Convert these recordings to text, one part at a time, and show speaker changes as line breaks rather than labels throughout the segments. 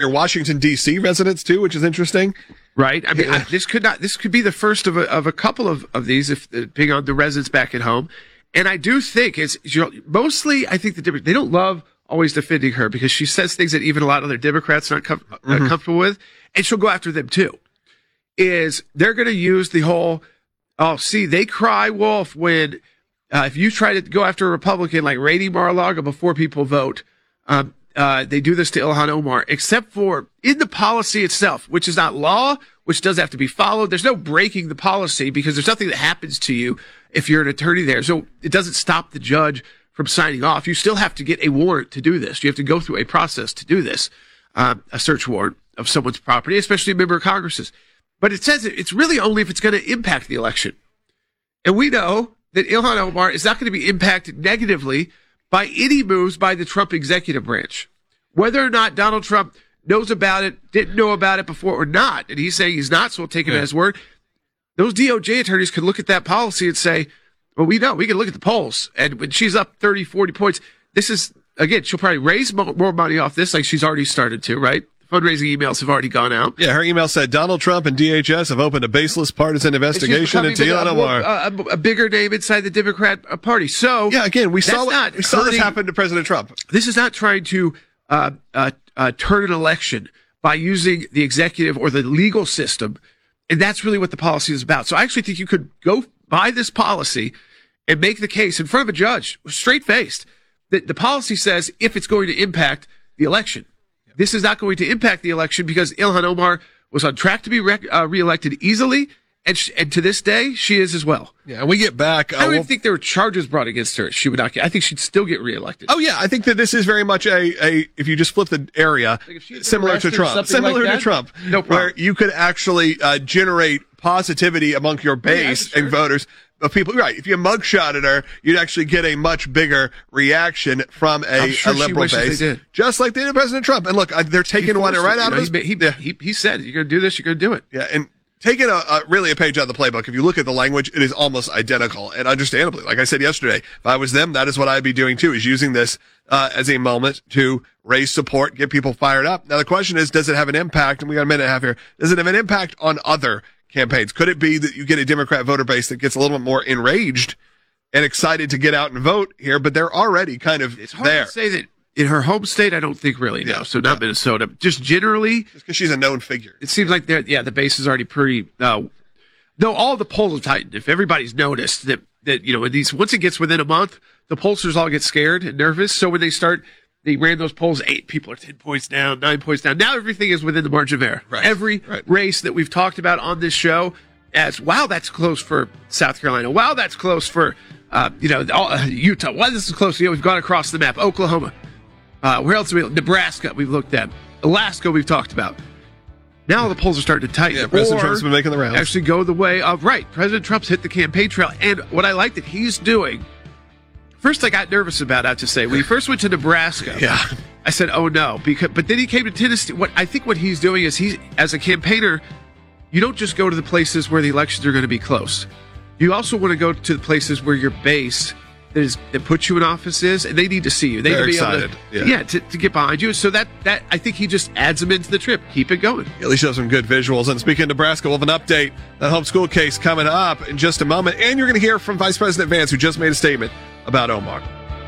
your Washington, D.C. residents, too, which is interesting.
Right. I mean, this could be the first of a couple of these, if being on the residents back at home. And I do think mostly, I think they don't love always defending her because she says things that even a lot of other Democrats aren't comfortable with. And she'll go after them too. They're going to use the whole, they cry wolf when, if you try to go after a Republican like Rainey Mar-a-Lago before people vote, they do this to Ilhan Omar, except for in the policy itself, which is not law, which does have to be followed. There's no breaking the policy because there's nothing that happens to you if you're an attorney there. So it doesn't stop the judge from signing off. You still have to get a warrant to do this. You have to go through a process to do this, a search warrant of someone's property, especially a member of Congress's. But it says it's really only if it's going to impact the election. And we know that Ilhan Omar is not going to be impacted negatively by any moves by the Trump executive branch. Whether or not Donald Trump knows about it, didn't know about it before or not, and he's saying he's not, so we'll take it at his word. Those DOJ attorneys could look at that policy and say, well, we know, we can look at the polls. And when she's up 30, 40 points, this is, again, she'll probably raise more money off this like she's already started to, right? Fundraising emails have already gone out.
Yeah, her email said Donald Trump and DHS have opened a baseless partisan investigation into Ilhan Omar.
A bigger name inside the Democrat Party. So,
yeah, again, we saw this happen to President Trump.
This is not trying to turn an election by using the executive or the legal system. And that's really what the policy is about. So I actually think you could go by this policy and make the case in front of a judge, straight-faced, that the policy says if it's going to impact the election. This is not going to impact the election because Ilhan Omar was on track to be reelected easily, and to this day, she is as well.
Yeah, and we get back.
I don't even think there were charges brought against her. She would not get. I think she'd still get reelected.
Oh yeah, I think that this is very much if you just flip the area, similar to Trump,
no problem.
Where you could actually generate positivity among your base and voters. Of people, right? If you mugshotted her, you'd actually get a much bigger reaction from a liberal base, just like they did President Trump. And look, they're taking one right out of his.
He said, "You're going to do this. You're going to do it."
Yeah, and taking really a page out of the playbook. If you look at the language, it is almost identical, and understandably, like I said yesterday, if I was them, that is what I'd be doing too. Is using this as a moment to raise support, get people fired up. Now the question is, does it have an impact? And we got a minute and a half here. Does it have an impact on other campaigns? Could it be that you get a Democrat voter base that gets a little bit more enraged and excited to get out and vote here, but they're already kind of
it's hard
there.
To say that in her home state, I don't think really, no. So not Minnesota. Just generally.
Just because she's a known figure.
It seems like the base is already pretty, no, all the polls have tightened. If everybody's noticed that, once it gets within a month, the pollsters all get scared and nervous. So when they ran those polls, 8 people are 10 points down, 9 points down. Now everything is within the margin of error.
Right.
Every race that we've talked about on this show, wow, that's close for South Carolina. Wow, that's close for, Utah. Wow, this is close. We've gone across the map. Oklahoma. Where else? Nebraska, we've looked at. Alaska, we've talked about. Now the polls are starting to tighten.
Yeah, President Trump's been making the rounds.
Actually go the way of, President Trump's hit the campaign trail. And what I like that he's doing, first I got nervous about it, I have to say. When he first went to Nebraska, I said, oh no. But then he came to Tennessee. I think what he's doing is as a campaigner, you don't just go to the places where the elections are going to be close. You also want to go to the places where your base that puts you in office is, and they need to see you. They need to be
excited.
Able to get behind you. So that I think he just adds them into the trip. Keep it going.
At least you have some good visuals. And speaking of Nebraska, we'll have an update. That homeschool case coming up in just a moment. And you're going to hear from Vice President Vance, who just made a statement about Omar.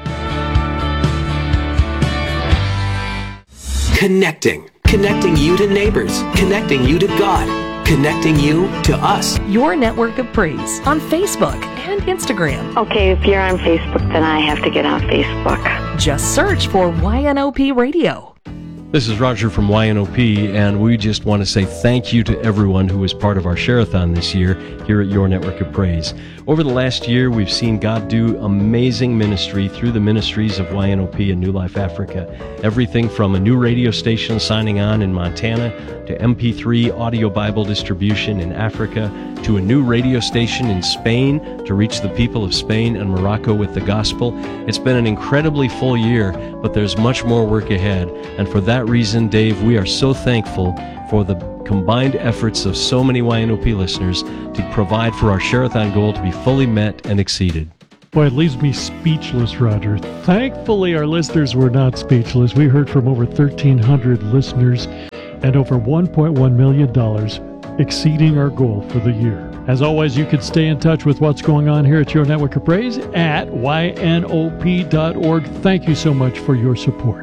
Connecting you to neighbors, connecting you to God, connecting you to us.
Your network of praise on Facebook and Instagram.
Okay, if you're on Facebook, then I have to get on Facebook.
Just search for YNOP Radio.
This is Roger from YNOP, and we just want to say thank you to everyone who was part of our Share-a-thon this year here at Your Network of Praise. Over the last year, we've seen God do amazing ministry through the ministries of YNOP and New Life Africa. Everything from a new radio station signing on in Montana, to MP3 audio Bible distribution in Africa, to a new radio station in Spain to reach the people of Spain and Morocco with the gospel. It's been an incredibly full year, but there's much more work ahead. And for that reason, Dave, we are so thankful for the combined efforts of so many YNOP listeners to provide for our Share-a-thon goal to be fully met and exceeded.
Boy, it leaves me speechless, Roger. Thankfully, our listeners were not speechless. We heard from over 1,300 listeners and over $1.1 million, exceeding our goal for the year. As always, you can stay in touch with what's going on here at Your Network of Praise at ynop.org. Thank you so much for your support.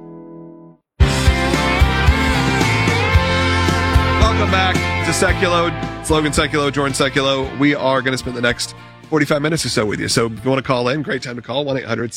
Welcome back to Seculo. It's Logan Seculo, Jordan Seculo. We are going to spend the next 45 minutes or so with you. So if you want to call in, great time to call,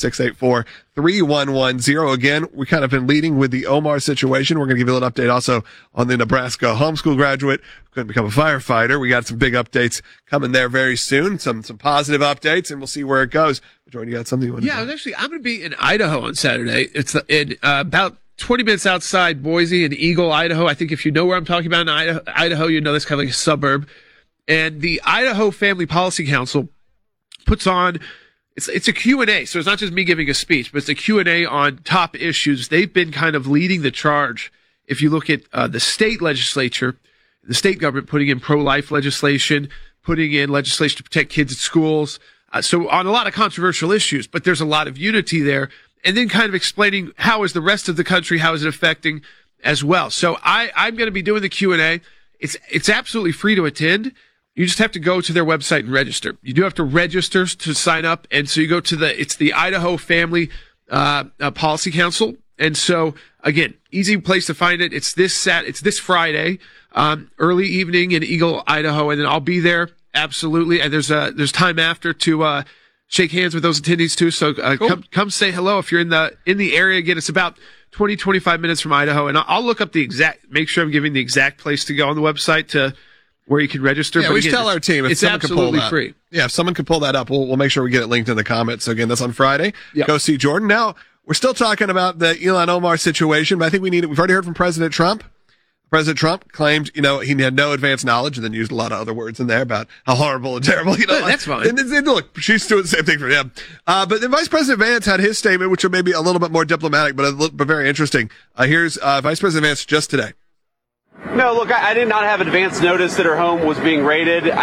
1-800-684-3110. Again, we kind of been leading with the Omar situation. We're going to give you a little update also on the Nebraska homeschool graduate who couldn't become a firefighter. We got some big updates coming there very soon, some positive updates, and we'll see where it goes. Jordan, you got something you want to
I'm going to be in Idaho on Saturday. It's in about 20 minutes outside Boise in Eagle, Idaho. I think if you know where I'm talking about in Idaho, you know that's kind of like a suburb. And the Idaho Family Policy Council puts on, it's a Q&A. So it's not just me giving a speech, but it's a Q&A on top issues. They've been kind of leading the charge. If you look at the state legislature, the state government putting in pro-life legislation, putting in legislation to protect kids at schools. So on a lot of controversial issues, but there's a lot of unity there. And then kind of explaining how is the rest of the country, how is it affecting as well. So I'm going to be doing the Q&A. It's absolutely free to attend. You just have to go to their website and register. You do have to register to sign up. And so you go to it's the Idaho Family Policy Council. And so again, easy place to find it. It's this Friday, early evening in Eagle, Idaho. And then I'll be there. Absolutely. And there's time after to, shake hands with those attendees too. So, cool. come say hello if you're in the area. Again, it's about 20-25 minutes from Idaho. And I'll look up make sure I'm giving the exact place to go on the website to where you can register.
Yeah,
but
we
again,
tell our team if
it's
someone can pull
absolutely
that.
free.
Yeah, if someone can pull that up, we'll make sure we get it linked in the comments. So again, that's on Friday.
Yep.
Go see Jordan. Now, we're still talking about the Ilhan Omar situation, but I think we've already heard from President Trump. President Trump claimed, he had no advanced knowledge and then used a lot of other words in there about how horrible and terrible,
That's fine.
And look, she's doing the same thing for him. But then Vice President Vance had his statement, which was maybe a little bit more diplomatic, but very interesting. Here's Vice President Vance just today.
No, look, I did not have advance notice that her home was being raided. We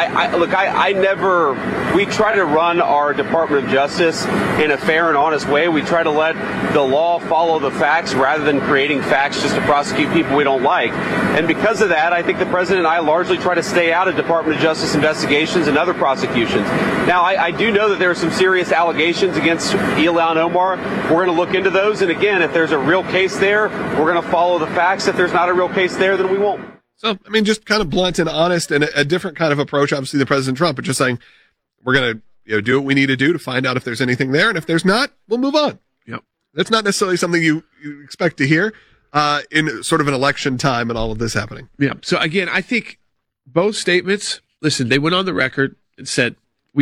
try to run our Department of Justice in a fair and honest way. We try to let the law follow the facts rather than creating facts just to prosecute people we don't like. And because of that, I think the President and I largely try to stay out of Department of Justice investigations and other prosecutions. Now, I do know that there are some serious allegations against Ilhan Omar. We're going to look into those. And again, if there's a real case there, we're going to follow the facts. If there's not a real case there, then we won't.
So, just kind of blunt and honest and a different kind of approach, obviously, than President Trump, but just saying we're going to do what we need to do to find out if there's anything there. And if there's not, we'll move on.
Yep.
That's not necessarily something you expect to hear in sort of an election time and all of this happening.
Yeah. So again, I think both statements, listen, they went on the record and said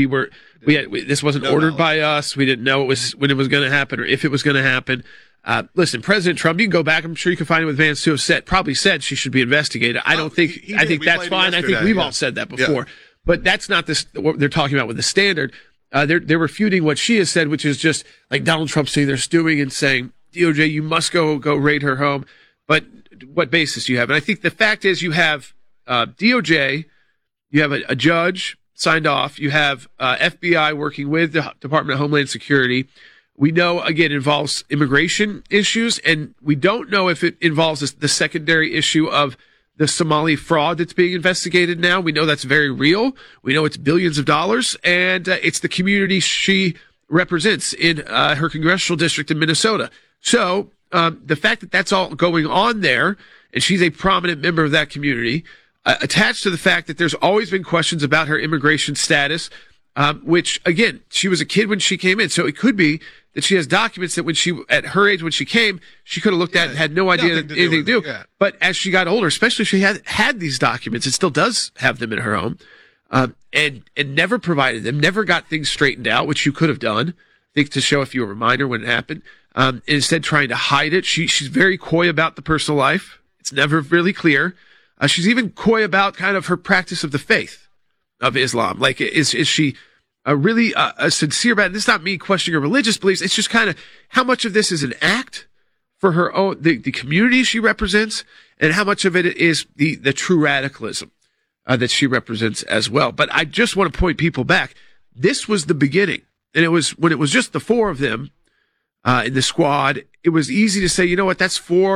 this wasn't ordered by us. We didn't know when it was going to happen or if it was going to happen. Listen, President Trump, you can go back. I'm sure you can find it with Vance too. Probably said she should be investigated. I don't think. I think that's fine. I think we've all said that before. Yeah. But that's not what they're talking about with the standard. They're refuting what she has said, which is just like Donald Trump saying they're stewing and saying DOJ, you must go raid her home. But what basis do you have? And I think the fact is you have DOJ, you have a judge signed off, you have FBI working with the Department of Homeland Security. We know, again, it involves immigration issues, and we don't know if it involves the secondary issue of the Somali fraud that's being investigated now. We know that's very real. We know it's billions of dollars, and it's the community she represents in her congressional district in Minnesota. So the fact that that's all going on there, and she's a prominent member of that community, attached to the fact that there's always been questions about her immigration status, which, again, she was a kid when she came in, so it could be that she has documents that at her age when she came, she could have looked at and had no idea anything to do. Yeah. But as she got older, especially if she had these documents, it still does have them in her home, and never provided them, never got things straightened out, which you could have done, I think, to show if you were a minor when it happened. Instead, trying to hide it. She's very coy about the personal life. It's never really clear. She's even coy about kind of her practice of the faith of Islam. Like, is she really sincere about it? This is not me questioning her religious beliefs. It's just kind of how much of this is an act for her own, the community she represents, and how much of it is the true radicalism that she represents as well. But I just want to point people back. This was the beginning. And it was when it was just the four of them in the squad, it was easy to say, you know what, that's four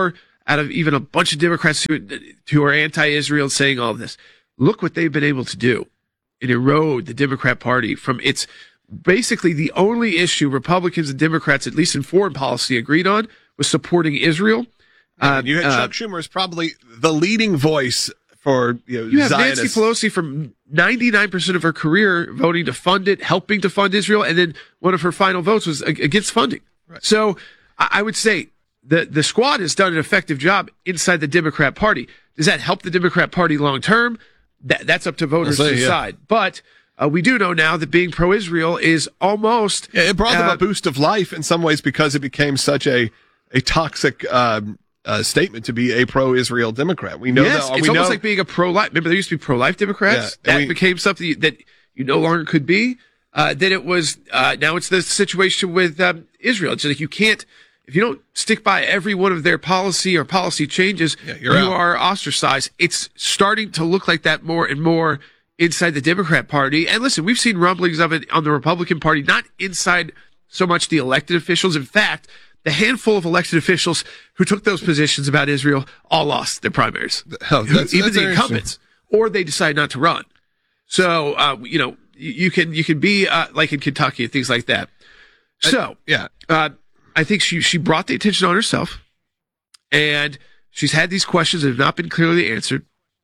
out of even a bunch of Democrats who are anti-Israel saying all of this. Look what they've been able to do and erode the Democrat Party from its basically the only issue Republicans and Democrats, at least in foreign policy, agreed on was supporting Israel.
You had Chuck Schumer as probably the leading voice for
you have
Zionists.
Nancy Pelosi from 99% of her career voting to fund it, helping to fund Israel, and then one of her final votes was against funding. Right. So I would say the squad has done an effective job inside the Democrat Party. Does that help the Democrat Party long term? That's up to voters to decide. Yeah. But we do know now that being pro-Israel is almost...
Yeah, it brought them a boost of life in some ways because it became such a toxic statement to be a pro-Israel Democrat. We know that.
It's almost like being a pro-life. Remember, there used to be pro-life Democrats. Yeah, that became something that you no longer could be. Then it was, now it's the situation with Israel. It's like you can't, if you don't stick by every one of their policy or policy changes, you are ostracized. It's starting to look like that more and more inside the Democrat Party. And listen, we've seen rumblings of it on the Republican Party, not inside so much the elected officials. In fact, the handful of elected officials who took those positions about Israel all lost their primaries. Even the incumbents, or they decide not to run. So, you can be, like in Kentucky and things like that. So, I think she brought the attention on herself, and she's had these questions that have not been clearly answered.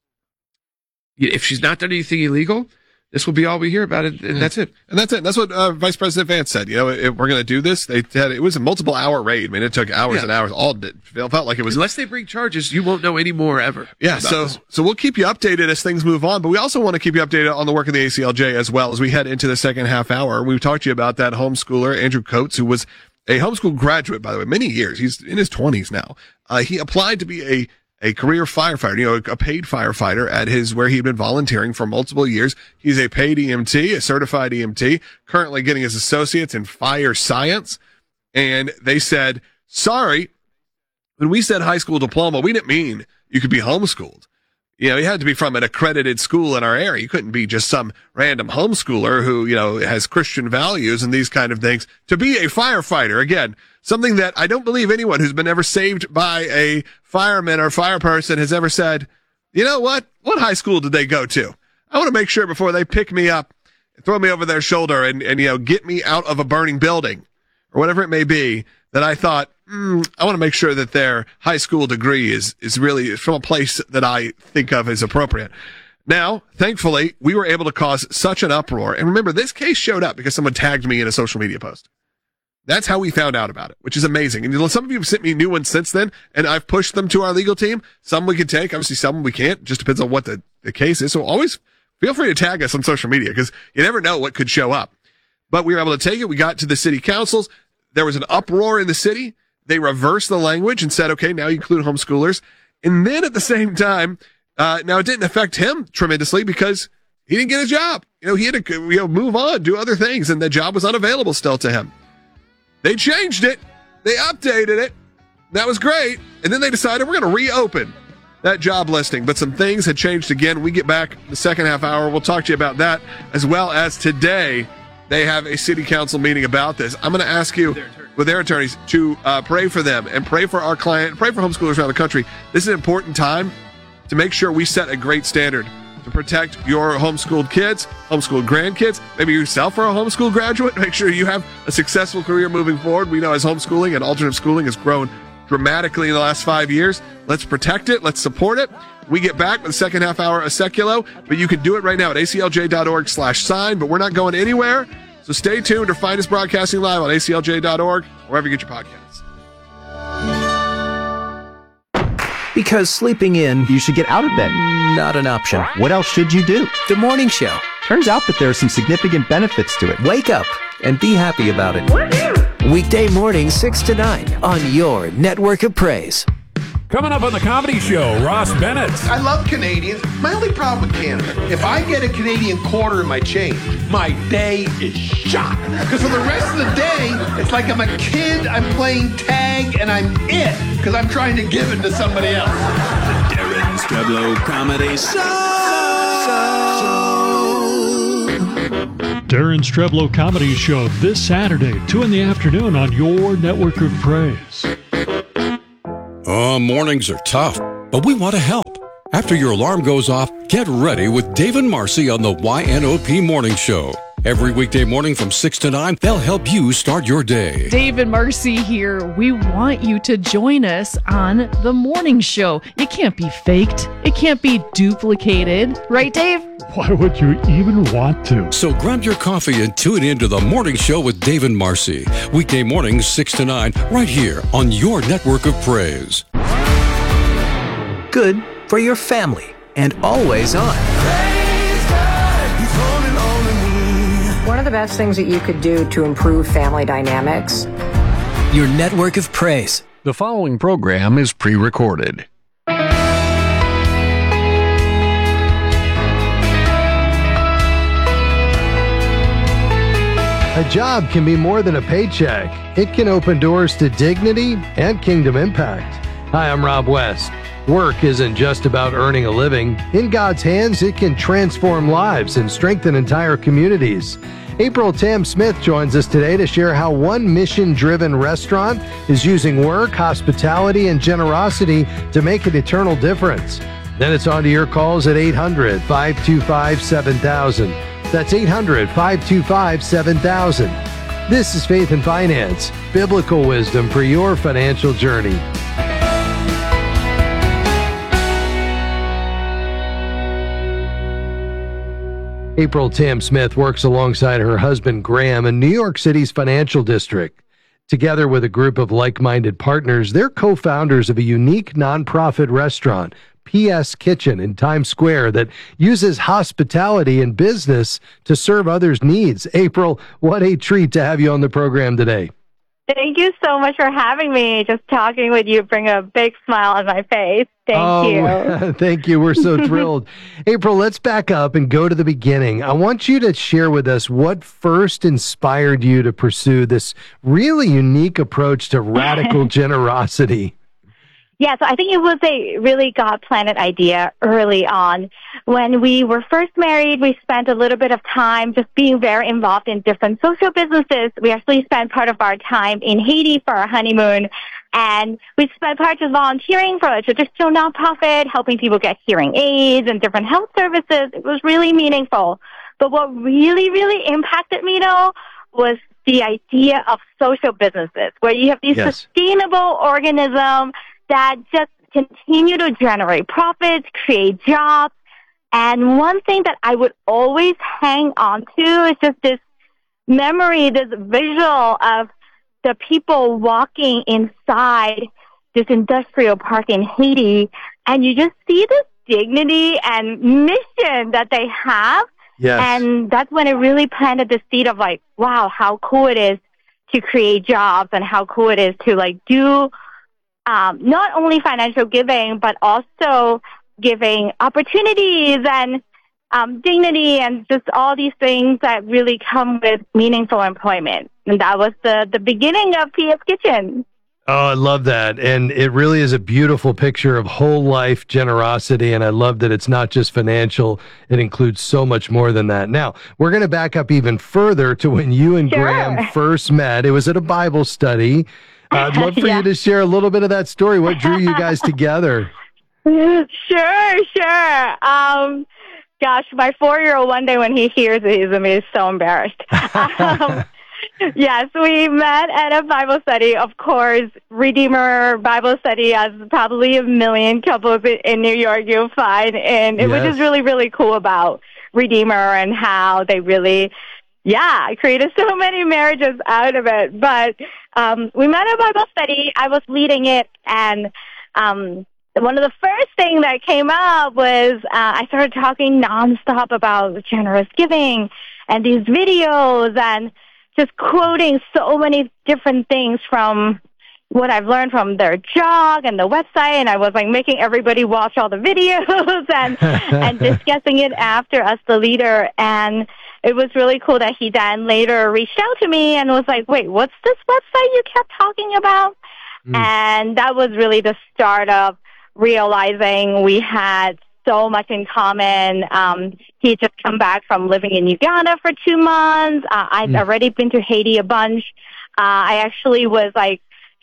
If she's not done anything illegal, this will be all we hear about it, and that's it.
And that's it. That's what Vice President Vance said. If we're going to do this, it was a multiple hour raid. I mean, it took hours and hours. It felt like it was.
Unless they bring charges, you won't know any more ever.
Yeah. So we'll keep you updated as things move on, but we also want to keep you updated on the work of the ACLJ as well as we head into the second half hour. We've talked to you about that homeschooler, Andrew Coates, who was a homeschool graduate, by the way, many years. He's in his 20s now. He applied to be a career firefighter, a paid firefighter at where he'd been volunteering for multiple years. He's a paid EMT, a certified EMT, currently getting his associates in fire science. And they said, sorry, when we said high school diploma, we didn't mean you could be homeschooled. You had to be from an accredited school in our area. You couldn't be just some random homeschooler who, has Christian values and these kind of things. To be a firefighter, again, something that I don't believe anyone who's been ever saved by a fireman or fire person has ever said, you know what? What high school did they go to? I want to make sure before they pick me up, throw me over their shoulder and get me out of a burning building or whatever it may be, that I thought, I want to make sure that their high school degree is really from a place that I think of as appropriate. Now, thankfully, we were able to cause such an uproar. And remember, this case showed up because someone tagged me in a social media post. That's how we found out about it, which is amazing. And some of you have sent me new ones since then, and I've pushed them to our legal team. Some we can take, obviously some we can't. It just depends on what the case is. So always feel free to tag us on social media because you never know what could show up. But we were able to take it. We got to the city councils. There was an uproar in the city. They reversed the language and said, okay, now you include homeschoolers. And then at the same time, now it didn't affect him tremendously because he didn't get a job. He had to move on, do other things, and the job was unavailable still to him. They changed it. They updated it. That was great. And then they decided we're going to reopen that job listing. But some things had changed again. When we get back in the second half hour, we'll talk to you about that, as well as today they have a city council meeting about this. I'm going to ask you, with their attorneys, to pray for them and pray for our client, pray for homeschoolers around the country. This is an important time to make sure we set a great standard to protect your homeschooled kids, homeschooled grandkids. Maybe yourself are a homeschool graduate. Make sure you have a successful career moving forward. We know as homeschooling and alternative schooling has grown dramatically in the last 5 years. Let's protect it. Let's support it. We get back with the second half hour of Seculo, but you can do it right now at aclj.org/sign, but we're not going anywhere. So stay tuned or find us broadcasting live on aclj.org, wherever you get your podcasts.
Because sleeping in,
you should get out of bed.
Not an option.
What else should you do?
The morning show.
Turns out that there are some significant benefits to it.
Wake up and be happy about it. Weekday morning, 6 to 9 on your network of praise.
Coming up on the Comedy Show, Ross Bennett.
I love Canadians. My only problem with Canada, if I get a Canadian quarter in my change, my day is shot. Because for the rest of the day, it's like I'm a kid, I'm playing tag, and I'm it. Because I'm trying to give it to somebody else.
The Darren Streblo Comedy Show.
Darren Streblo Comedy Show this Saturday, 2 in the afternoon on your network of praise.
Oh, mornings are tough, but we want to help. After your alarm goes off, get ready with Dave and Marcy on the YNOP Morning Show. Every weekday morning from 6 to 9, they'll help you start your day.
Dave and Marcy here. We want you to join us on the morning show. It can't be faked. It can't be duplicated. Right, Dave?
Why would you even want to?
So grab your coffee and tune in to the morning show with Dave and Marcy. Weekday mornings 6 to 9, right here on your network of praise.
Good for your family and always on.
One of the best things that you could do to improve family dynamics.
Your network of praise.
The following program is pre-recorded.
A job can be more than a paycheck. It can open doors to dignity and kingdom impact. Hi, I'm Rob West. Work isn't just about earning a living. In God's hands, it can transform lives and strengthen entire communities. April Tam Smith joins us today to share how one mission-driven restaurant is using work, hospitality, and generosity to make an eternal difference. Then it's on to your calls at 800-525-7000. That's 800-525-7000. This is Faith and Finance, biblical wisdom for your financial journey. April Tam Smith works alongside her husband Graham in New York City's financial district. Together with a group of like-minded partners, they're co-founders of a unique nonprofit restaurant, PS Kitchen in Times Square, that uses hospitality and business to serve others' needs. April, what a treat to have you on the program today.
Thank you so much for having me. Just talking with you bring a big smile on my face. Thank you.
Thank you. We're so thrilled. April, let's back up and go to the beginning. I want you to share with us what first inspired you to pursue this really unique approach to radical generosity.
Yeah, so I think it was a really God-planted idea early on. When we were first married, we spent a little bit of time just being very involved in different social businesses. We actually spent part of our time in Haiti for our honeymoon, and we spent part just volunteering for a traditional nonprofit, helping people get hearing aids and different health services. It was really meaningful. But what really, really impacted me, though, was the idea of social businesses, where you have these sustainable organisms that just continue to generate profits, create jobs. And one thing that I would always hang on to is just this memory, this visual of the people walking inside this industrial park in Haiti, and you just see this dignity and mission that they have.
Yes.
And that's when it really planted the seed of like, wow, how cool it is to create jobs and how cool it is to like do not only financial giving, but also giving opportunities and dignity and just all these things that really come with meaningful employment. And that was the beginning of PS Kitchen.
Oh, I love that. And it really is a beautiful picture of whole life generosity. And I love that it's not just financial. It includes so much more than that. Now, we're going to back up even further to when you and Graham first met. It was at a Bible study. I'd love for you to share a little bit of that story. What drew you guys together?
Sure. Gosh, my 4-year-old, one day when he hears it, he's going to be so embarrassed. Yes, we met at a Bible study. Of course, Redeemer Bible Study, as probably a million couples in New York you'll find. And it was just really, really cool about Redeemer and how they really, created so many marriages out of it. But we met at a Bible study. I was leading it, and one of the first things that came up was I started talking nonstop about generous giving and these videos and just quoting so many different things from what I've learned from their blog and the website. And I was like making everybody watch all the videos and discussing it after us, the leader. And it was really cool that he then later reached out to me and was like, wait, what's this website you kept talking about? And that was really the start of realizing we had so much in common. He had just come back from living in Uganda for 2 months. I'd already been to Haiti a bunch. I actually was like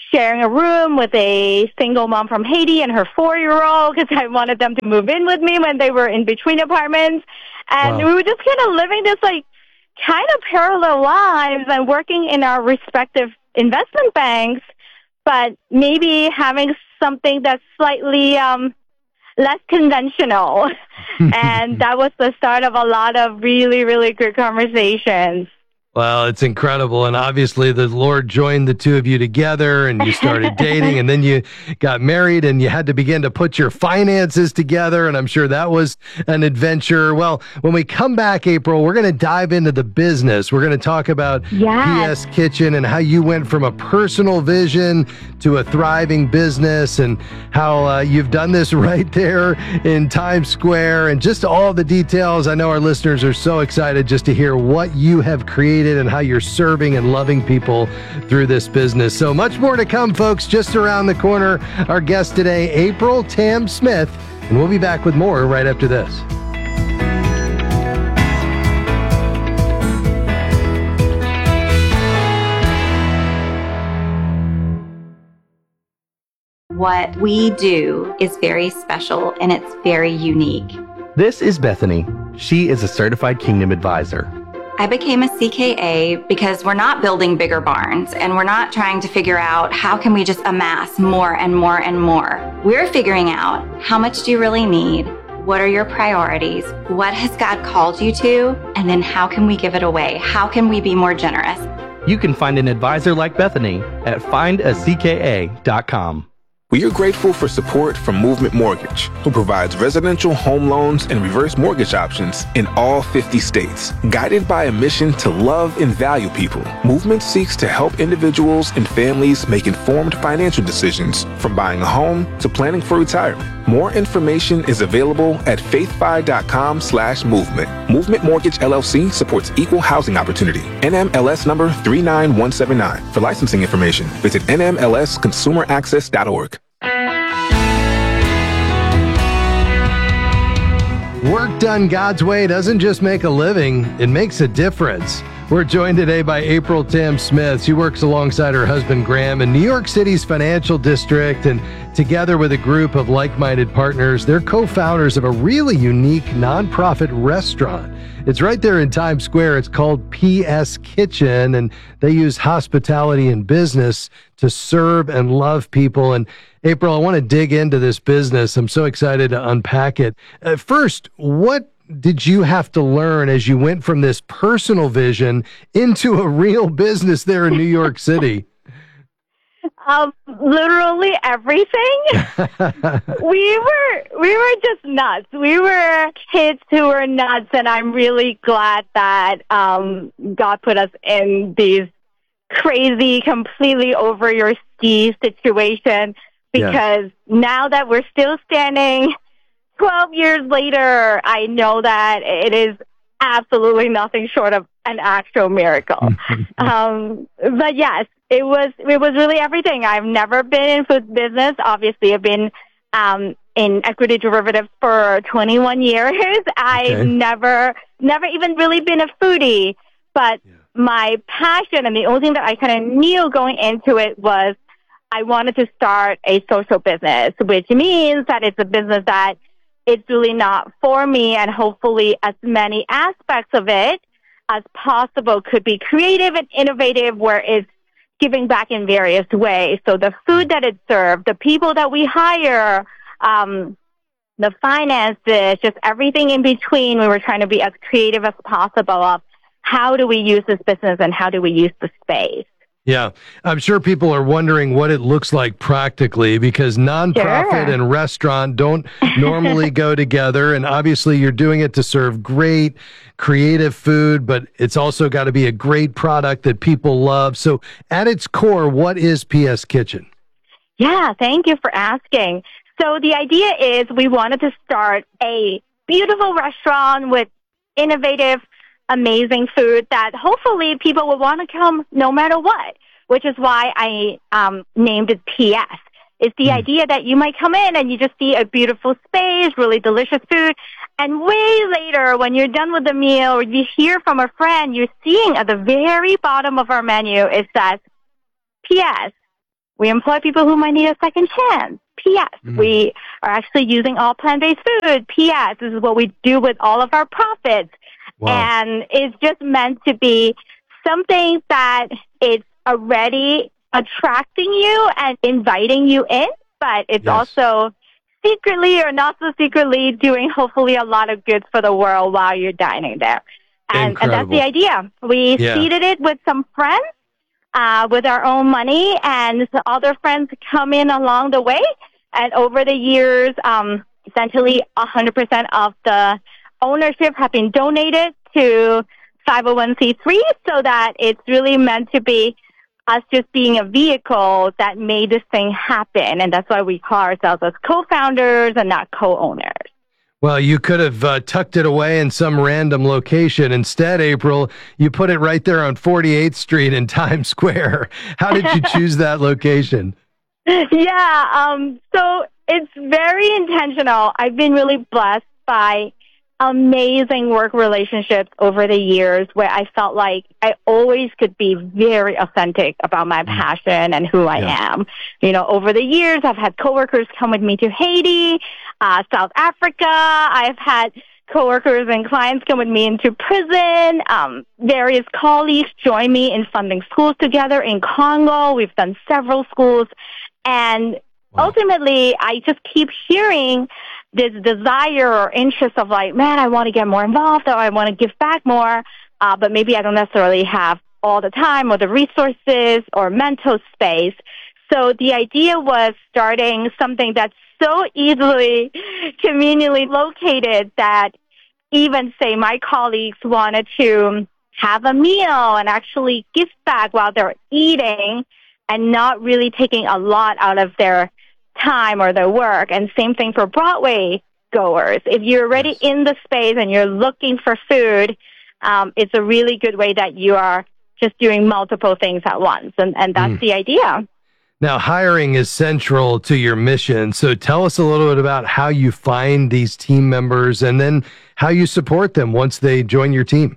sharing a room with a single mom from Haiti and her 4-year-old because I wanted them to move in with me when they were in between apartments. And we were just kind of living this like kind of parallel lives and working in our respective investment banks, but maybe having something that's slightly less conventional. And that was the start of a lot of really, really good conversations.
Well, it's incredible. And obviously the Lord joined the two of you together and you started dating and then you got married and you had to begin to put your finances together. And I'm sure that was an adventure. Well, when we come back, April, we're going to dive into the business. We're going to talk about PS Kitchen and how you went from a personal vision to a thriving business and how you've done this right there in Times Square and just all the details. I know our listeners are so excited just to hear what you have created and how you're serving and loving people through this business. So much more to come, folks, just around the corner. Our guest today, April Tam Smith, and we'll be back with more right after this.
What we do is very special and it's very unique.
This is Bethany. She is a certified Kingdom advisor.
I became a CKA because we're not building bigger barns and we're not trying to figure out how can we just amass more and more and more. We're figuring out how much do you really need? What are your priorities? What has God called you to? And then how can we give it away? How can we be more generous?
You can find an advisor like Bethany at findacka.com.
We are grateful for support from Movement Mortgage, who provides residential home loans and reverse mortgage options in all 50 states. Guided by a mission to love and value people, Movement seeks to help individuals and families make informed financial decisions, from buying a home to planning for retirement. More information is available at faithfi.com/movement. Movement Mortgage LLC supports equal housing opportunity. NMLS number 39179. For licensing information, visit nmlsconsumeraccess.org.
Work done God's way doesn't just make a living, it makes a difference. We're joined today by April Tam Smith. She works alongside her husband Graham in New York City's financial district, and together with a group of like-minded partners, they're co-founders of a really unique nonprofit restaurant. It's right there in Times Square. It's called PS Kitchen, and they use hospitality and business to serve and love people. And April, I want to dig into this business. I'm so excited to unpack it. First, what did you have to learn as you went from this personal vision into a real business there in New York City?
Literally everything. We were just nuts. We were kids who were nuts, and I'm really glad that God put us in these crazy, completely over your skis situation, because now that we're still standing 12 years later, I know that it is absolutely nothing short of an actual miracle. But yes, it was really everything. I've never been in food business. Obviously, I've been in equity derivatives for 21 years. I've never even really been a foodie, but my passion and the only thing that I kind of knew going into it was I wanted to start a social business, which means that it's a business that it's really not for me, and hopefully as many aspects of it as possible could be creative and innovative, where it's giving back in various ways. So the food that it served, the people that we hire, the finances, just everything in between, we were trying to be as creative as possible of how do we use this business and how do we use the space.
Yeah, I'm sure people are wondering what it looks like practically, because nonprofit and restaurant don't normally go together. And obviously you're doing it to serve great creative food, but it's also got to be a great product that people love. So at its core, what is PS Kitchen?
Yeah, thank you for asking. So the idea is we wanted to start a beautiful restaurant with innovative, amazing food that hopefully people will want to come no matter what, which is why I named it PS. It's the idea that you might come in and you just see a beautiful space, really delicious food, and way later when you're done with the meal or you hear from a friend, you're seeing at the very bottom of our menu, it says, PS, we employ people who might need a second chance. P.S. We are actually using all plant-based food. P.S. This is what we do with all of our profits.
Wow.
And it's just meant to be something that it's already attracting you and inviting you in, but it's also secretly or not so secretly doing hopefully a lot of good for the world while you're dining there. And that's the idea. We seeded it with some friends, with our own money, and the other friends come in along the way. And over the years, essentially 100% of the ownership have been donated to 501c3, so that it's really meant to be us just being a vehicle that made this thing happen. And that's why we call ourselves as co-founders and not co-owners.
Well, you could have tucked it away in some random location. Instead, April, you put it right there on 48th Street in Times Square. How did you choose that location?
So it's very intentional. I've been really blessed by amazing work relationships over the years where I felt like I always could be very authentic about my passion and who I am. You know, over the years, I've had coworkers come with me to Haiti, South Africa. I've had coworkers and clients come with me into prison. Various colleagues join me in funding schools together in Congo. We've done several schools. And ultimately, I just keep hearing this desire or interest of like, man, I want to get more involved, or I want to give back more, but maybe I don't necessarily have all the time or the resources or mental space. So the idea was starting something that's so easily, conveniently located that even, say, my colleagues wanted to have a meal and actually give back while they're eating and not really taking a lot out of their time or their work. And same thing for Broadway goers. If you're already in the space and you're looking for food, it's a really good way that you are just doing multiple things at once. And that's the idea.
Now, hiring is central to your mission. So tell us a little bit about how you find these team members and then how you support them once they join your team.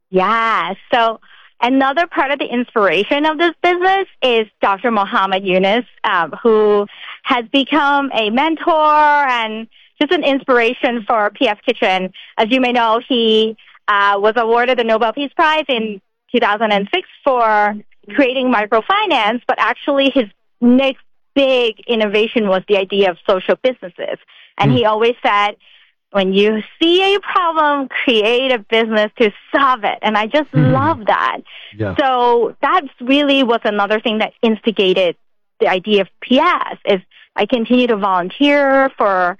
Yeah. So another part of the inspiration of this business is Dr. Mohammed Yunus, who has become a mentor and just an inspiration for P.F. Kitchen. As you may know, he was awarded the Nobel Peace Prize in 2006 for creating microfinance, but actually his next big innovation was the idea of social businesses. And he always said, when you see a problem, create a business to solve it. And I just love that. Yeah. So that really was another thing that instigated the idea of PS, is I continue to volunteer for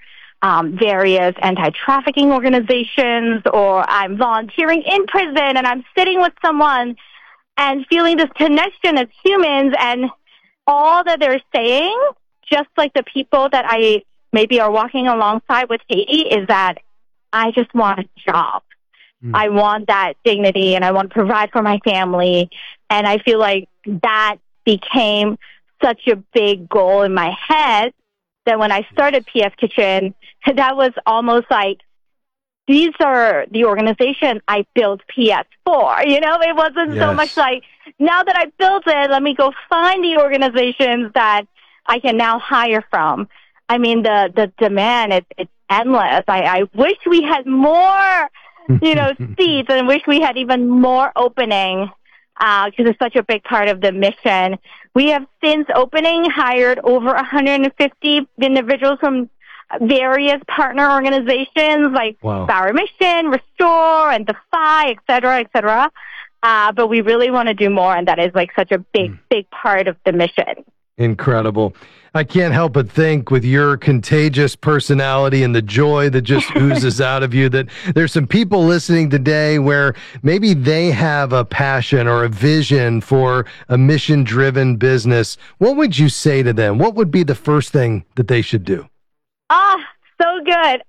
various anti-trafficking organizations, or I'm volunteering in prison and I'm sitting with someone and feeling this connection as humans, and all that they're saying, just like the people that I maybe are walking alongside with Haiti, is that I just want a job. I want that dignity and I want to provide for my family. And I feel like that became such a big goal in my head that when I started PF Kitchen, that was almost like, these are the organization I built PS for. You know, it wasn't so much like, now that I built it, let me go find the organizations that I can now hire from. I mean, the demand, it's endless. I wish we had more, seats, and wish we had even more opening, because it's such a big part of the mission. We have since opening hired over 150 individuals from various partner organizations like Bauer Mission, Restore, and Defy, et cetera, but we really want to do more, and that is like such a big part of the mission.
Incredible. I can't help but think, with your contagious personality and the joy that just oozes out of you, that there's some people listening today where maybe they have a passion or a vision for a mission-driven business. What would you say to them? What would be the first thing that they should do?
So good.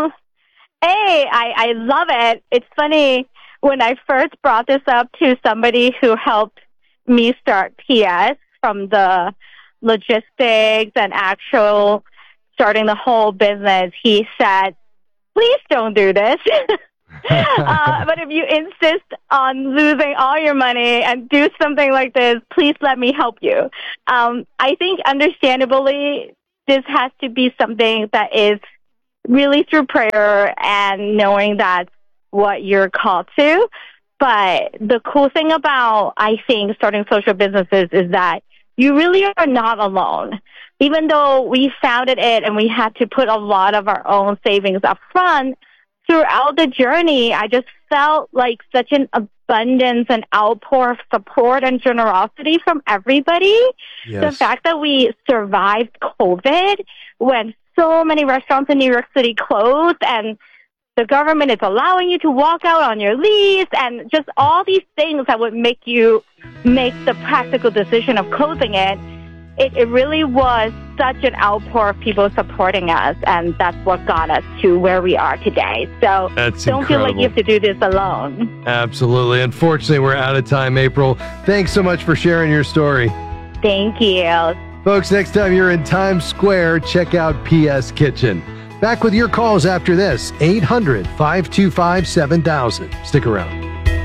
I love it. It's funny, when I first brought this up to somebody who helped me start PS, from the logistics and actual starting the whole business, he said, please don't do this. But if you insist on losing all your money and do something like this, please let me help you. I think understandably, this has to be something that is really through prayer and knowing that's what you're called to. But the cool thing about, I think, starting social businesses is that you really are not alone. Even though we founded it and we had to put a lot of our own savings up front, throughout the journey, I just felt like such an abundance and outpour of support and generosity from everybody.
Yes.
The fact that we survived COVID when so many restaurants in New York City closed and the government is allowing you to walk out on your lease and just all these things that would make you make the practical decision of closing it. It really was such an outpour of people supporting us, and that's what got us to where we are today. So
That's
don't feel like
incredible.
you have to do this alone.
Absolutely. Unfortunately, we're out of time, April. Thanks so much for sharing your story.
Thank you.
Folks, next time you're in Times Square, check out PS Kitchen. Back with your calls after this, 800-525-7000. Stick around.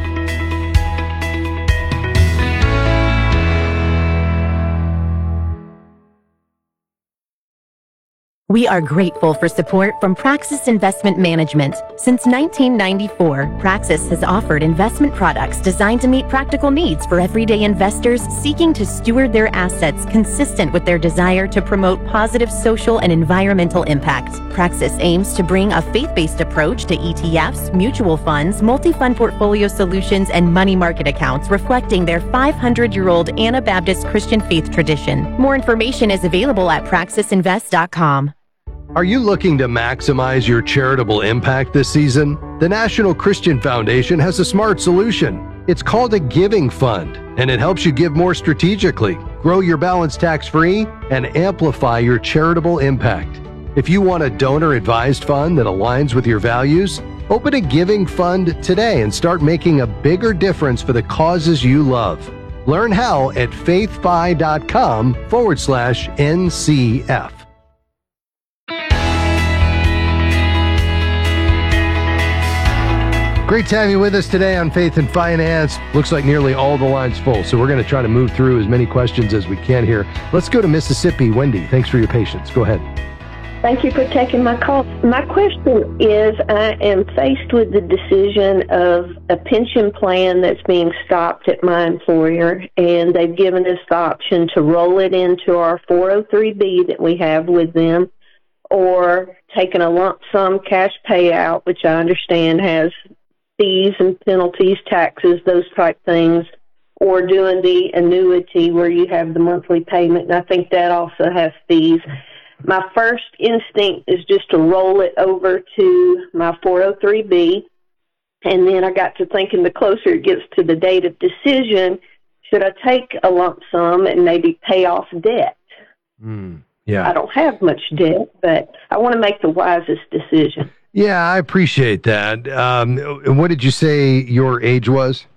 We are grateful for support from Praxis Investment Management. Since 1994, Praxis has offered investment products designed to meet practical needs for everyday investors seeking to steward their assets consistent with their desire to promote positive social and environmental impact. Praxis aims to bring a faith-based approach to ETFs, mutual funds, multi-fund portfolio solutions, and money market accounts reflecting their 500-year-old Anabaptist Christian faith tradition. More information is available at praxisinvest.com.
Are you looking to maximize your charitable impact this season? The National Christian Foundation has a smart solution. It's called a giving fund, and it helps you give more strategically, grow your balance tax-free, and amplify your charitable impact. If you want a donor-advised fund that aligns with your values, open a giving fund today and start making a bigger difference for the causes you love. Learn how at faithfi.com/NCF. Great to have you with us today on Faith and Finance. Looks like nearly all the lines full, so we're going to try to move through as many questions as we can here. Let's go to Mississippi. Wendy, thanks for your patience. Go ahead.
Thank you for taking my call. My question is, I am faced with the decision of a pension plan that's being stopped at my employer, and they've given us the option to roll it into our 403B that we have with them, or taking a lump sum cash payout, which I understand has fees and penalties, taxes, those type things, or doing the annuity where you have the monthly payment, and I think that also has fees. My first instinct is just to roll it over to my 403B, and then I got to thinking the closer it gets to the date of decision, should I take a lump sum and maybe pay off debt?
Yeah.
I don't have much debt, but I want to make the wisest decision.
Yeah, I appreciate that. What did you say your age was?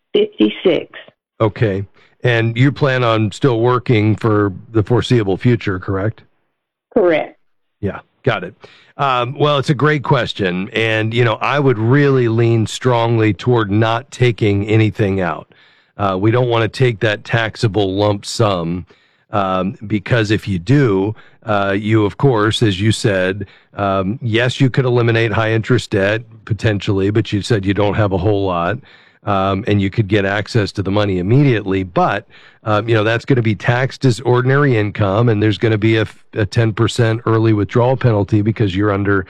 56.
Okay. And you plan on still working for the foreseeable future, correct?
Correct.
Yeah, got it. Well, it's a great question. And, I would really lean strongly toward not taking anything out. We don't want to take that taxable lump sum. Because if you do, you, of course, as you said, yes, you could eliminate high interest debt potentially, but you said you don't have a whole lot, and you could get access to the money immediately. But, that's going to be taxed as ordinary income, and there's going to be a 10% early withdrawal penalty because you're under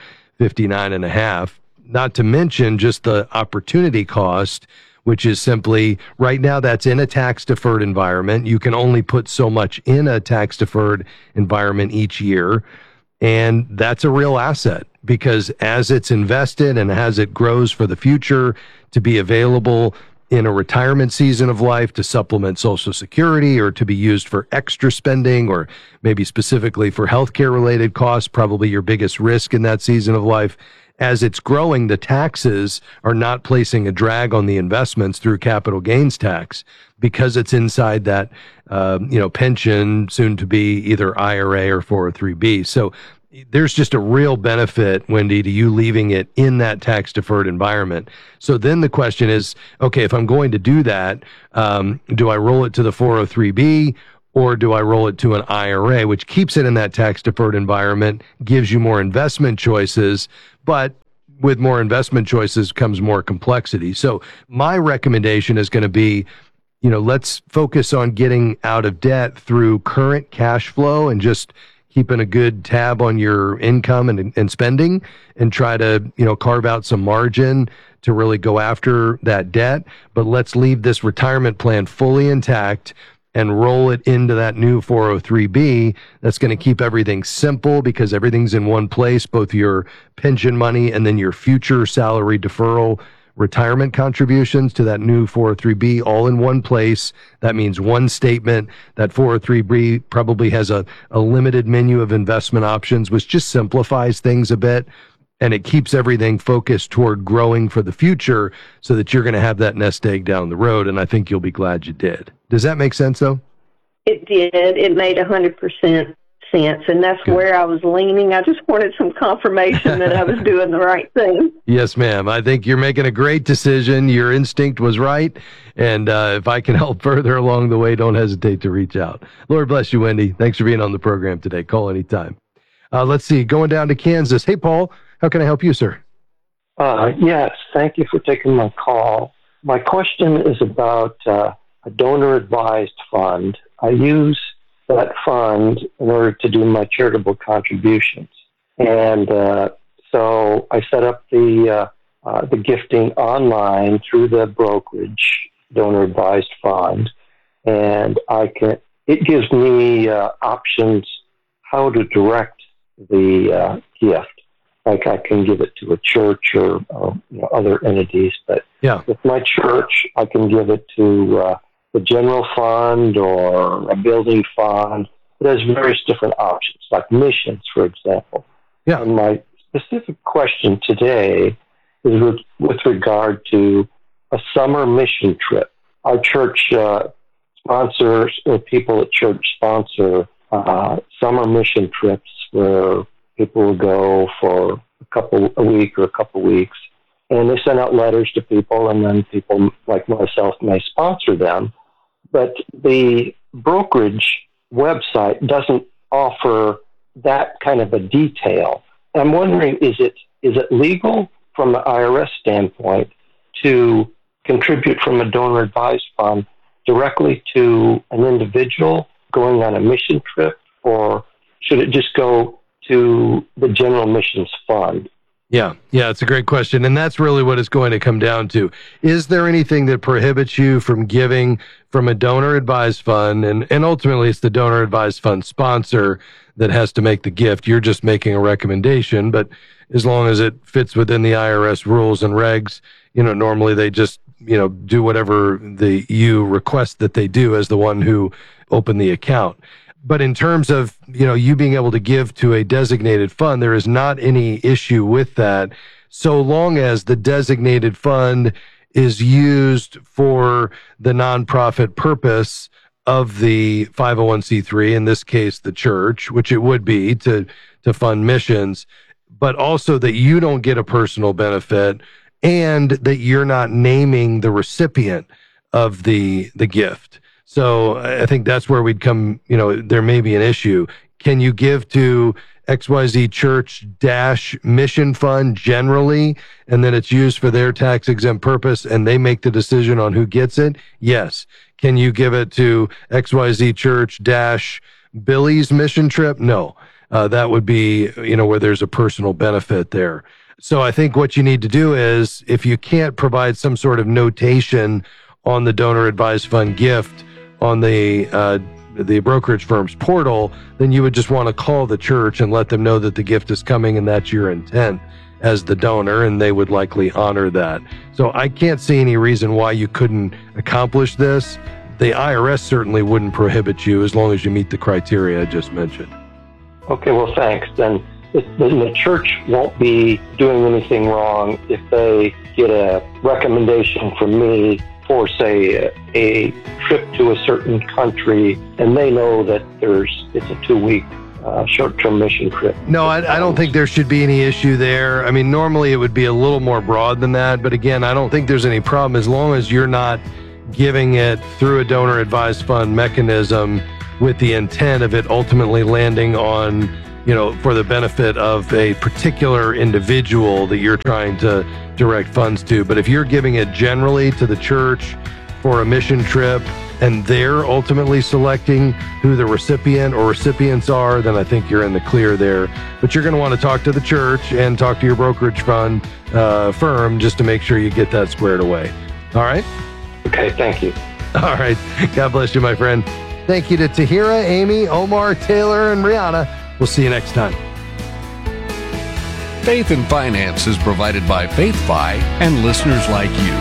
59.5. Not to mention just the opportunity cost, which is simply right now that's in a tax-deferred environment. You can only put so much in a tax-deferred environment each year, and that's a real asset because as it's invested and as it grows for the future to be available in a retirement season of life to supplement Social Security or to be used for extra spending or maybe specifically for healthcare-related costs, probably your biggest risk in that season of life. As it's growing, the taxes are not placing a drag on the investments through capital gains tax because it's inside that, pension, soon to be either IRA or 403B. So there's just a real benefit, Wendy, to you leaving it in that tax-deferred environment. So then the question is, okay, if I'm going to do that, do I roll it to the 403B or do I roll it to an IRA, which keeps it in that tax-deferred environment, gives you more investment choices, but with more investment choices comes more complexity. So my recommendation is going to be, let's focus on getting out of debt through current cash flow and just keeping a good tab on your income and spending, and try to, carve out some margin to really go after that debt. But let's leave this retirement plan fully intact and roll it into that new 403B. That's going to keep everything simple because everything's in one place, both your pension money and then your future salary deferral retirement contributions to that new 403B all in one place. That means one statement. That 403B probably has a limited menu of investment options, which just simplifies things a bit. And it keeps everything focused toward growing for the future so that you're going to have that nest egg down the road. And I think you'll be glad you did. Does that make sense, though?
It did. It made 100% sense. And that's where I was leaning. I just wanted some confirmation that I was doing the right thing.
Yes, ma'am. I think you're making a great decision. Your instinct was right. And if I can help further along the way, don't hesitate to reach out. Lord bless you, Wendy. Thanks for being on the program today. Call anytime. Let's see. Going down to Kansas. Hey, Paul. How can I help you, sir?
Yes, thank you for taking my call. My question is about a donor-advised fund. I use that fund in order to do my charitable contributions. And so I set up the gifting online through the brokerage donor-advised fund. And it gives me options how to direct the gift. Like I can give it to a church or other entities, but with my church, I can give it to the general fund or a building fund. It has various different options, like missions, for example.
Yeah.
And my specific question today is with regard to a summer mission trip. Our church sponsors, or people at church sponsor summer mission trips where people will go for a week or a couple weeks, and they send out letters to people, and then people like myself may sponsor them. But the brokerage website doesn't offer that kind of a detail. I'm wondering, is it legal from the IRS standpoint to contribute from a donor-advised fund directly to an individual going on a mission trip, or should it just go to the general missions fund?
Yeah, it's a great question. And that's really what it's going to come down to. Is there anything that prohibits you from giving from a donor-advised fund? And ultimately, it's the donor-advised fund sponsor that has to make the gift. You're just making a recommendation, but as long as it fits within the IRS rules and regs, normally they just, do whatever you request that they do as the one who opened the account. But in terms of, you being able to give to a designated fund, there is not any issue with that, so long as the designated fund is used for the nonprofit purpose of the 501c3, in this case, the church, which it would be to fund missions, but also that you don't get a personal benefit and that you're not naming the recipient of the gift. So I think that's where we'd come, there may be an issue. Can you give to XYZ Church Mission Fund generally, and then it's used for their tax exempt purpose and they make the decision on who gets it? Yes. Can you give it to XYZ Church Billy's mission trip? No. That would be, where there's a personal benefit there. So I think what you need to do is, if you can't provide some sort of notation on the donor advised fund gift on the brokerage firm's portal, then you would just want to call the church and let them know that the gift is coming and that's your intent as the donor, and they would likely honor that. So I can't see any reason why you couldn't accomplish this. The IRS certainly wouldn't prohibit you as long as you meet the criteria I just mentioned.
Okay, well, thanks. Then the church won't be doing anything wrong if they get a recommendation from me for, say, a trip to a certain country, and they know that it's a 2-week short-term mission trip.
No, I don't think there should be any issue there. I mean, normally it would be a little more broad than that, but again, I don't think there's any problem as long as you're not giving it through a donor advised fund mechanism with the intent of it ultimately landing on, for the benefit of a particular individual that you're trying to direct funds to. But if you're giving it generally to the church for a mission trip, and they're ultimately selecting who the recipient or recipients are, then I think you're in the clear there. But you're going to want to talk to the church and talk to your brokerage fund firm just to make sure you get that squared away. All right?
Okay, thank you.
All right. God bless you, my friend. Thank you to Tahira, Amy, Omar, Taylor, and Rihanna. We'll see you next time.
Faith and Finance is provided by FaithFi and listeners like you.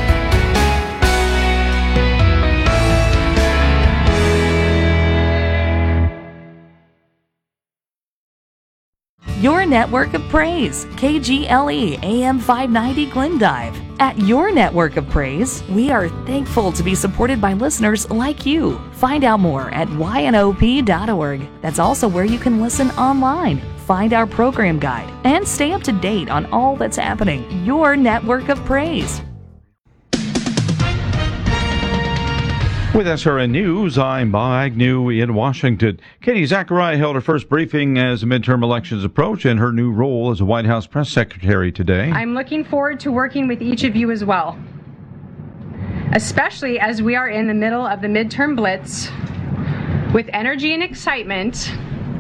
Your Network of Praise, KGLE AM 590 Glendive. At Your Network of Praise, we are thankful to be supported by listeners like you. Find out more at ynop.org. That's also where you can listen online, find our program guide, and stay up to date on all that's happening. Your Network of Praise.
With SRN News, I'm Bob Agnew in Washington. Katie Zachariah held her first briefing as the midterm elections approach in her new role as a White House press secretary today.
I'm looking forward to working with each of you as well, especially as we are in the middle of the midterm blitz with energy and excitement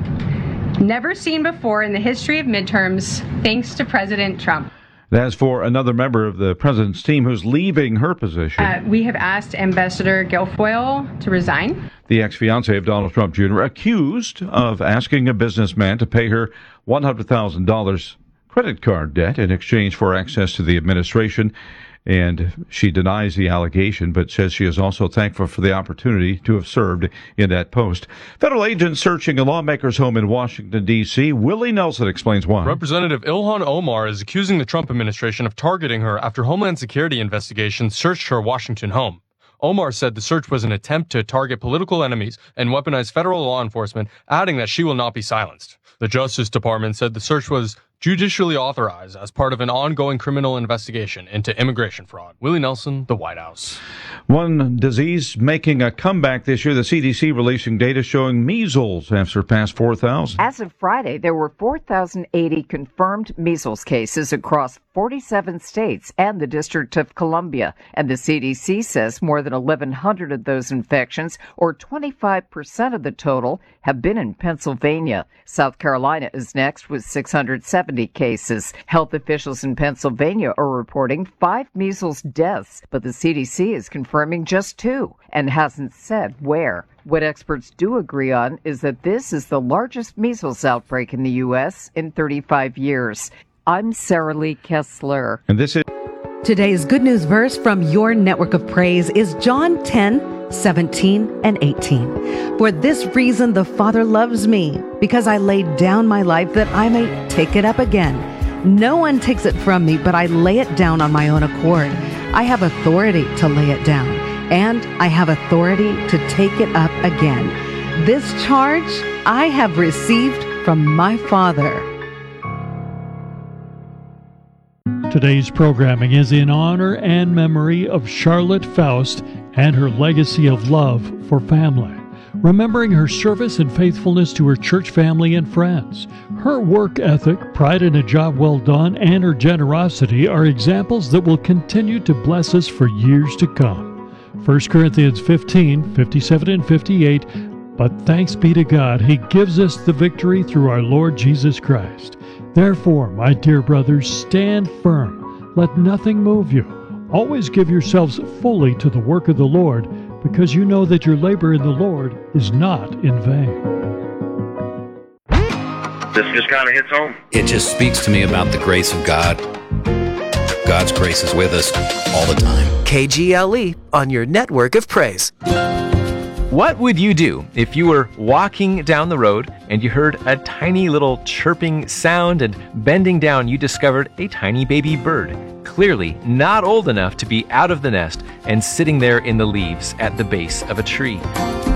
never seen before in the history of midterms, thanks to President Trump.
As for another member of the president's team who's leaving her position,
we have asked Ambassador Guilfoyle to resign.
The ex-fiancé of Donald Trump Jr., accused of asking a businessman to pay her $100,000 credit card debt in exchange for access to the administration. And she denies the allegation, but says she is also thankful for the opportunity to have served in that post. Federal agents searching a lawmaker's home in Washington, D.C. Willie Nelson explains why.
Representative Ilhan Omar is accusing the Trump administration of targeting her after Homeland Security investigations searched her Washington home. Omar said the search was an attempt to target political enemies and weaponize federal law enforcement, adding that she will not be silenced. The Justice Department said the search was judicially authorized as part of an ongoing criminal investigation into immigration fraud. Willie Nelson, the White House.
One disease making a comeback this year, the CDC releasing data showing measles have surpassed 4,000.
As of Friday, there were 4,080 confirmed measles cases across 47 states and the District of Columbia. And the CDC says more than 1,100 of those infections, or 25% of the total, have been in Pennsylvania. South Carolina is next with 670 cases. Health officials in Pennsylvania are reporting 5 measles deaths, but the CDC is confirming just 2 and hasn't said where. What experts do agree on is that this is the largest measles outbreak in the U.S. in 35 years. I'm Sarah Lee Kessler.
And this is
today's good news verse from Your Network of Praise is John 10:17 and 18. For this reason the Father loves me, because I laid down my life that I may take it up again. No one takes it from me, but I lay it down on my own accord. I have authority to lay it down, and I have authority to take it up again. This charge I have received from my Father.
Today's programming is in honor and memory of Charlotte Faust and her legacy of love for family, remembering her service and faithfulness to her church family and friends. Her work ethic, pride in a job well done, and her generosity are examples that will continue to bless us for years to come. 1 Corinthians 15:57 and 58, but thanks be to God, He gives us the victory through our Lord Jesus Christ. Therefore, my dear brothers, stand firm. Let nothing move you. Always give yourselves fully to the work of the Lord, because you know that your labor in the Lord is not in vain.
This just kind of hits home.
It just speaks to me about the grace of God. God's grace is with us all the time.
KGLE on your network of praise.
What would you do if you were walking down the road and you heard a tiny little chirping sound, and bending down you discovered a tiny baby bird, clearly not old enough to be out of the nest and sitting there in the leaves at the base of a tree?